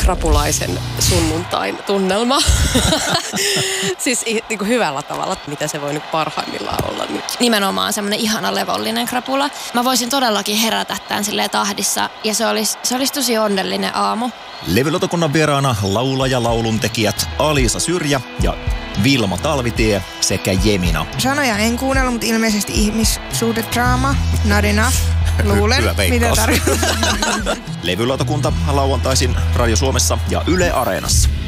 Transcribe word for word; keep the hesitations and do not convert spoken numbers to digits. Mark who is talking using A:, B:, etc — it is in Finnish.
A: krapulaisen sunnuntain tunnelma. Siis niin kuin hyvällä tavalla, mitä se voi nyt parhaimmillaan olla. Niin.
B: Nimenomaan semmoinen ihana levollinen krapula. Mä voisin todellakin herätä tämän silleen tahdissa ja se olisi, se olisi tosi onnellinen aamu.
C: Levylautakunnan vieraana laulaja lauluntekijät Alisa Syrjä ja Vilma Talvitie sekä Jemina.
D: Sanoja en kuunnellut, mutta ilmeisesti ihmissuhdedraama. Not enough. Luulen,
C: Hyvä
D: mitä
C: veikkaus.
D: tarkoittaa.
C: Levylautakunta lauantaisin Radio Suomessa ja Yle Areenassa.